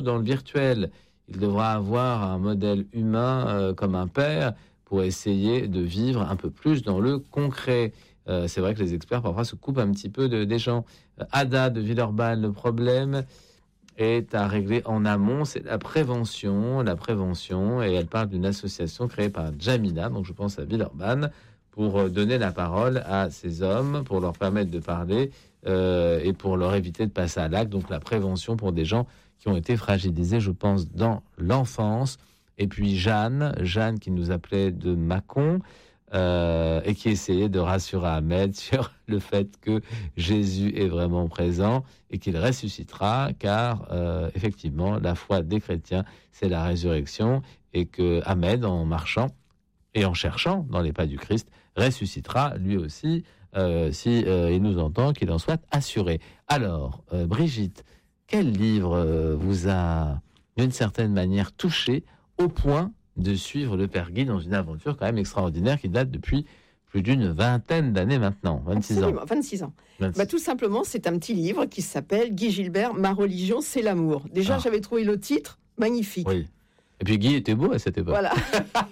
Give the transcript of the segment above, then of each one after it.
Dans le virtuel, il devra avoir un modèle humain comme un père pour essayer de vivre un peu plus dans le concret. C'est vrai que les experts parfois se coupent un petit peu des gens. Ada de Villeurbanne, le problème est à régler en amont, c'est la prévention, et elle parle d'une association créée par Jamila, donc je pense à Villeurbanne, pour donner la parole à ces hommes, pour leur permettre de parler et pour leur éviter de passer à l'acte, donc la prévention pour des gens qui ont été fragilisés, je pense, dans l'enfance. Et puis Jeanne qui nous appelait de Mâcon, et qui essayait de rassurer Ahmed sur le fait que Jésus est vraiment présent et qu'il ressuscitera, car effectivement, la foi des chrétiens, c'est la résurrection, et que Ahmed, en marchant et en cherchant dans les pas du Christ, ressuscitera lui aussi, si il nous entend, qu'il en soit assuré. Alors, Brigitte, quel livre vous a, d'une certaine manière, touché au point de suivre le Père Guy dans une aventure quand même extraordinaire qui date depuis plus d'une vingtaine d'années maintenant, 26 ans. 26 ans. Bah, tout simplement, c'est un petit livre qui s'appelle Guy Gilbert, Ma religion, c'est l'amour. Déjà, j'avais trouvé le titre magnifique. Oui. Et puis Guy était beau à cette époque. Voilà.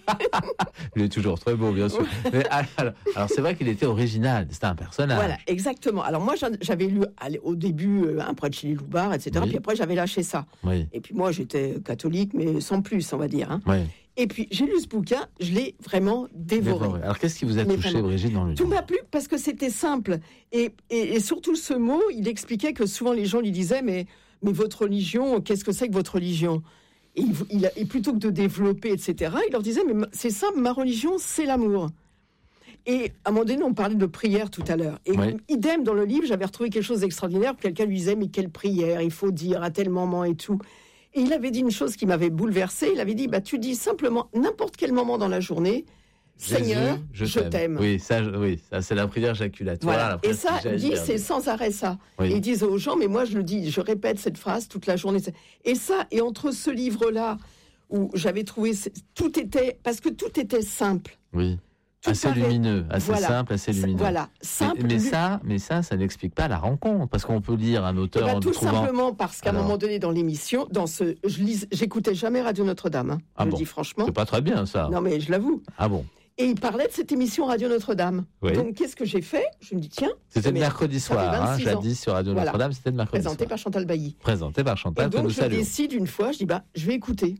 Il est toujours très beau, bien sûr. Mais alors c'est vrai qu'il était original, c'était un personnage. Voilà, exactement. Alors moi, j'avais lu au début Un prêtre chez les Loubards, etc. Oui. Puis après, j'avais lâché ça. Oui. Et puis moi, j'étais catholique, mais sans plus, on va dire. Hein. Oui. Et puis, j'ai lu ce bouquin, je l'ai vraiment dévoré. Alors, qu'est-ce qui vous a touché, Brigitte, dans le livre ? Tout m'a plu parce que c'était simple. Et surtout, ce mot, il expliquait que souvent, les gens lui disaient, mais votre religion, qu'est-ce que c'est que votre religion ? Et plutôt que de développer, etc., il leur disait, mais c'est simple, ma religion, c'est l'amour. Et à un moment donné, on parlait de prière tout à l'heure. Et idem, dans le livre, j'avais retrouvé quelque chose d'extraordinaire. Quelqu'un lui disait, mais quelle prière il faut dire à tel moment et tout. Et il avait dit une chose qui m'avait bouleversée. Il avait dit, tu dis simplement, n'importe quel moment dans la journée, Seigneur, je t'aime. Oui, ça, c'est la prière jaculatoire. Voilà. Et ça, c'est sans arrêt ça. Oui. Et ils disent aux gens, mais moi je le dis, je répète cette phrase toute la journée. Et ça, et entre ce livre-là, où j'avais trouvé, tout était simple. Oui. Assez lumineux, assez simple, assez lumineux. Voilà, simple. Mais ça n'explique pas la rencontre, parce qu'on peut lire un auteur en tout trouvant... simplement parce qu'à un moment donné dans l'émission, j'écoutais jamais Radio Notre-Dame. Je le dis franchement. C'est pas très bien ça. Non mais je l'avoue. Ah bon. Et il parlait de cette émission Radio Notre-Dame. Oui. Donc qu'est-ce que j'ai fait ? Je me dis tiens. C'était le mercredi soir, jadis sur Radio Notre-Dame, c'était le mercredi soir. Présenté par Chantal Bailly. Présenté par Chantal, que nous saluons. Et donc je décide une fois, je dis je vais écouter.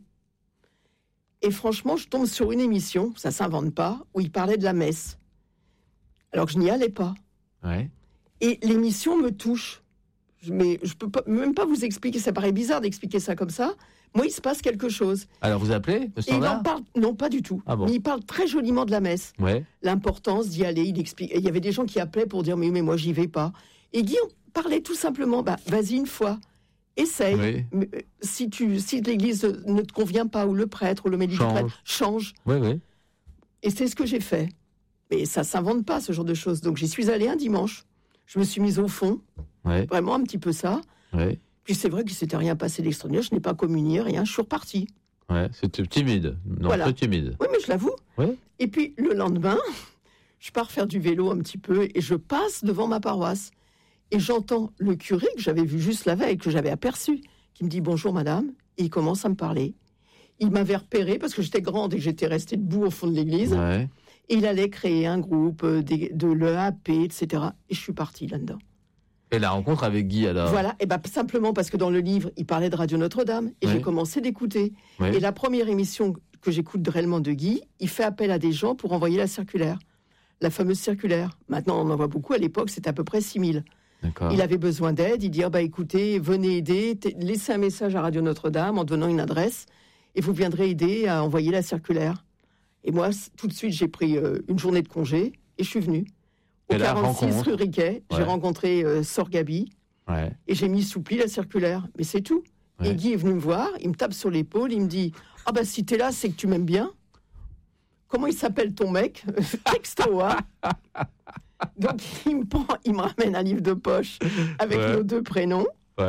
Et franchement, je tombe sur une émission, ça s'invente pas, où il parlait de la messe. Alors que je n'y allais pas. Ouais. Et l'émission me touche. Mais je peux même pas vous expliquer, ça paraît bizarre d'expliquer ça comme ça. Moi, il se passe quelque chose. Alors, vous appelez le standard ? Et il en parle, non, pas du tout. Ah bon. Mais il parle très joliment de la messe. Ouais. L'importance d'y aller, il explique. Il y avait des gens qui appelaient pour dire, mais moi, j'y vais pas. Et Guy parlait tout simplement, vas-y une fois. Essaye. Oui. Si l'église ne te convient pas, ou le prêtre, ou le médical, change. Oui. Et c'est ce que j'ai fait. Mais ça s'invente pas, ce genre de choses. Donc, j'y suis allée un dimanche. Je me suis mise au fond. Vraiment un petit peu ça. Puis c'est vrai qu'il s'était rien passé d'extraordinaire. Je n'ai pas communié, rien. Je suis repartie. C'était timide. Peu timide. Oui, mais je l'avoue. Et puis, le lendemain, je pars faire du vélo un petit peu et je passe devant ma paroisse. Et j'entends le curé que j'avais vu juste la veille, que j'avais aperçu, qui me dit « Bonjour, madame ». Et il commence à me parler. Il m'avait repéré parce que j'étais grande et que j'étais restée debout au fond de l'église. Et il allait créer un groupe de l'EAP, etc. Et je suis partie là-dedans. Et la rencontre avec Guy, alors ? Voilà, et simplement parce que dans le livre, il parlait de Radio Notre-Dame. Et j'ai commencé d'écouter. Et la première émission que j'écoute réellement de Guy, il fait appel à des gens pour envoyer la circulaire. La fameuse circulaire. Maintenant, on en voit beaucoup. À l'époque, c'était à peu près 6000. D'accord. Il avait besoin d'aide. Il dit, écoutez, venez aider. Laissez un message à Radio Notre-Dame en donnant une adresse. Et vous viendrez aider à envoyer la circulaire. Et moi, tout de suite, j'ai pris une journée de congé et je suis venue. Au 46 rue Riquet, j'ai rencontré Sœur Gabi et j'ai mis sous pli la circulaire. Mais c'est tout. Et Guy est venu me voir, il me tape sur l'épaule, il me dit « si t'es là, c'est que tu m'aimes bien. Comment il s'appelle ton mec ?» Texto, hein. Donc, il me ramène un livre de poche avec nos 2 prénoms.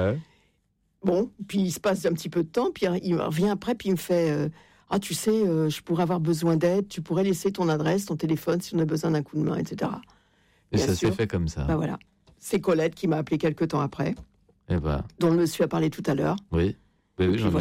Bon, puis il se passe un petit peu de temps, puis il revient après, puis il me fait... tu sais, je pourrais avoir besoin d'aide, tu pourrais laisser ton adresse, ton téléphone, si on a besoin d'un coup de main, etc. Et ça s'est fait comme ça. Voilà. C'est Colette qui m'a appelé quelques temps après, dont le monsieur a parlé tout à l'heure. Oui, Oui, Et puis j'en ai